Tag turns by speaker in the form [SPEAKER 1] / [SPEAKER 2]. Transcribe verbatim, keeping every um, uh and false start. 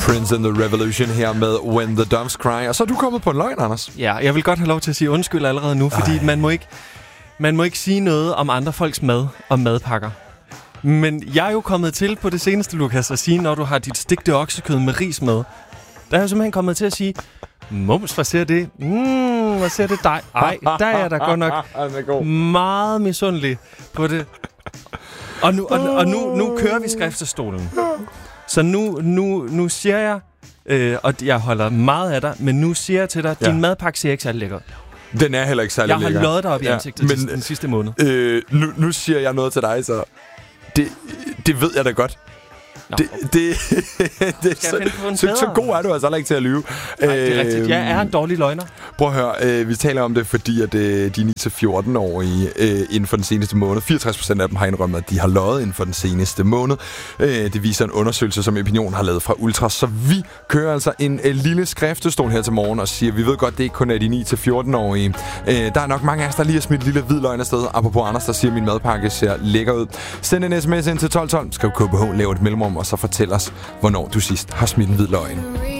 [SPEAKER 1] Prince and the Revolution her med When the Doves Cry. Og så er du kommet på en løgn, Anders.
[SPEAKER 2] Ja, jeg vil godt have lov til at sige undskyld allerede nu, fordi Ej. man må ikke man må ikke sige noget om andre folks mad og madpakker. Men jeg er jo kommet til på det seneste, Lukas, at sige, når du har dit stegte oksekød med ris med. Der er jeg simpelthen kommet til at sige, mums, hvad ser det? Mm, hvad ser det dig? Ej, der er jeg da godt nok meget misundelig på det. Og nu, og, og nu, nu kører vi skriftestolen. Så nu, nu, nu siger jeg, øh, og jeg holder meget af dig, men nu siger jeg til dig, ja. din madpakke ser ikke særlig lækker.
[SPEAKER 1] Den er heller ikke særlig lækker.
[SPEAKER 2] Jeg har løjet dig op i ansigtet ja, men, den sidste måned.
[SPEAKER 1] Øh, nu, nu siger jeg noget til dig, så det, det ved jeg da godt. Nå, det, det, det så, så, så god er du altså ikke til at lyve.
[SPEAKER 2] Nej, det er rigtigt. Jeg er en dårlig løgner.
[SPEAKER 1] Prøv at høre, øh, vi taler om det, fordi at øh, de ni til fjorten-årige øh, inden for den seneste måned, fireogtres procent af dem har indrømmet, at de har løjet inden for den seneste måned. Øh, det viser en undersøgelse, som Opinion har lavet fra Ultras. Så vi kører altså en øh, lille skriftestol her til morgen og siger, vi ved godt, det ikke kun er de ni til fjorten-årige. Øh, der er nok mange af os, der lige har smidt lille hvid løgn afsted. Apropos Anders, der siger, at min madpakke ser lækker ud. Send en sms ind til tolv tolv, skriv K B H, lav et mellemrum, og så fortæl os, hvornår du sidst har smidt en hvid løgn.